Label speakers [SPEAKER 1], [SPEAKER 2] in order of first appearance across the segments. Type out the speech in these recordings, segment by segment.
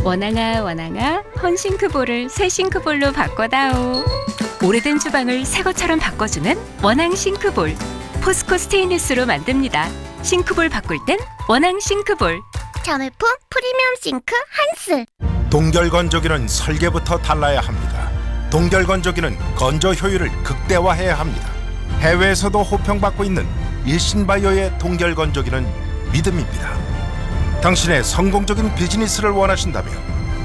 [SPEAKER 1] 원앙아 원앙아 헌싱크볼을 새 싱크볼로 바꿔다오. 오래된 주방을 새 것처럼 바꿔주는 원앙 싱크볼. 포스코 스테인리스로 만듭니다. 싱크볼 바꿀 땐 원앙 싱크볼.
[SPEAKER 2] 자매품 프리미엄 싱크 한스.
[SPEAKER 3] 동결건조기는 설계부터 달라야 합니다. 동결건조기는 건조 효율을 극대화해야 합니다. 해외에서도 호평받고 있는 일신바이오의 동결건조기는 믿음입니다. 당신의 성공적인 비즈니스를 원하신다면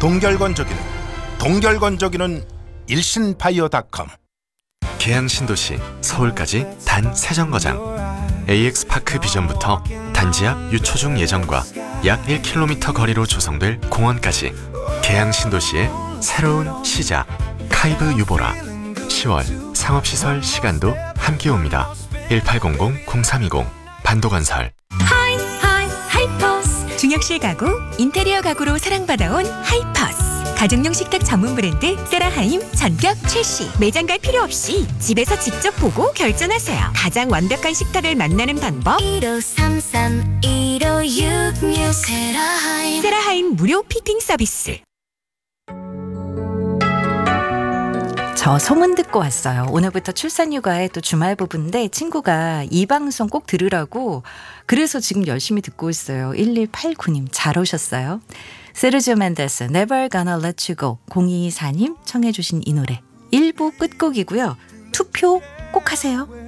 [SPEAKER 3] 동결건조기는 일신바이오닷컴.
[SPEAKER 4] 계양신도시 서울까지 단 3정거장. AX파크 비전부터 단지 앞 유초중 예정과 약 1km 거리로 조성될 공원까지 계양신도시의 새로운 시작. 카이브 유보라. 10월 상업시설 시간도 함께 옵니다. 1800-0320 반도건설.
[SPEAKER 5] 하이퍼스. 중역실 가구, 인테리어 가구로 사랑받아온 하이퍼스. 가정용 식탁 전문 브랜드 세라하임 전격 출시. 매장 갈 필요 없이 집에서 직접 보고 결정하세요. 가장 완벽한 식탁을 만나는 방법.
[SPEAKER 2] 1533-1566 세라하임.
[SPEAKER 5] 세라하임 무료 피팅 서비스. 저 소문 듣고 왔어요. 오늘부터 출산휴가에 또 주말 부부인데 친구가 이 방송 꼭 들으라고 그래서 지금 열심히 듣고 있어요. 1189님 잘 오셨어요. 세르지오 멘데스 Never Gonna Let You Go 0224님 청해 주신 이 노래 1부 끝곡이고요. 투표 꼭 하세요.